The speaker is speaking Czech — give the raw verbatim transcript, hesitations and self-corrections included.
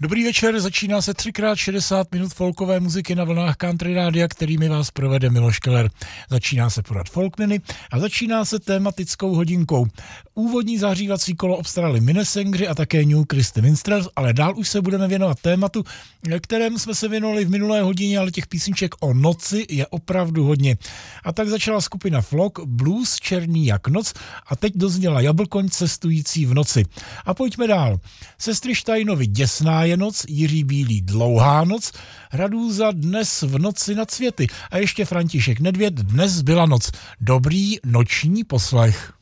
Dobrý večer, začíná se třikrát šedesát minut folkové muziky na vlnách Country Rádia, kterými vás provede Miloš Keller. Začíná se pořad Folkminy a začíná se tématickou hodinkou. Úvodní zahřívací kolo obstarali Minnesengři a také New Christy Minstrels, ale dál už se budeme věnovat tématu, kterému jsme se věnovali v minulé hodině, ale těch písniček o noci je opravdu hodně. A tak začala skupina Flock, blues černý jak noc a teď dozněla Jablkoň cestující v noci. A pojďme dál. Sestry Štajnovi Děsná je noc, Jiří Bílý Dlouhá noc, Radúza Dnes v noci nad světy a ještě František Nedvěd Dnes byla noc. Dobrý noční poslech.